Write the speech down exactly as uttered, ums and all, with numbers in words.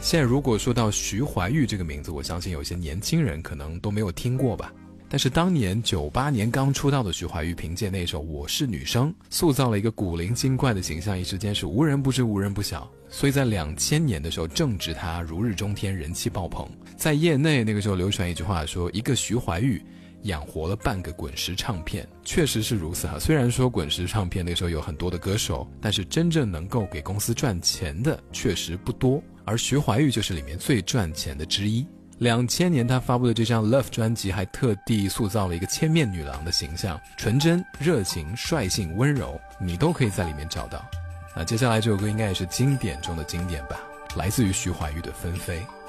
现在如果说到徐怀钰这个名字，我相信有些年轻人可能都没有听过吧。但是当年九八年刚出道的徐怀钰，凭借那首《我是女生》塑造了一个古灵精怪的形象，一时间是无人不知无人不晓。所以在两千年的时候，正值她如日中天，人气爆棚。在业内那个时候流传一句话说，一个徐怀钰养活了半个滚石唱片，确实是如此哈。虽然说滚石唱片那个时候有很多的歌手，但是真正能够给公司赚钱的确实不多，而徐怀钰就是里面最赚钱的之一。两千年他发布的这张 Love 专辑还特地塑造了一个千面女郎的形象，纯真、热情、率性、温柔，你都可以在里面找到。那接下来这首歌应该也是经典中的经典吧，来自于徐怀钰的《纷飞》。